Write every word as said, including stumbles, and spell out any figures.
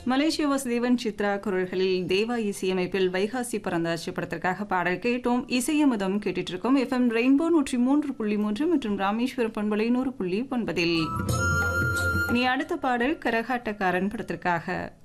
மலேசிய வாசுதேவன் சித்ரா குரல்களில் தேவா இசையமைப்பில் வைகாசி பரந்தாச்சி படத்திற்காக பாடல் கேட்டோம். இசையமுதம் கேட்டுட்டு இருக்கோம். எஃப்எம் ரெயின்போ நூற்றி மூன்று புள்ளி மூன்று மற்றும் ராமேஸ்வரம் பண்பலை நூறு புள்ளி ஒன்பதில். இனி அடுத்த பாடல் கரகாட்டக்காரன் படத்திற்காக